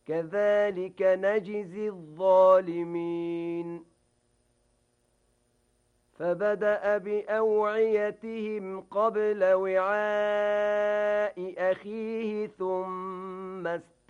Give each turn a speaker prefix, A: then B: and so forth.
A: كذلك نجزي الظالمين فبدأ بأوعيتهم قبل وعاء أخيه ثم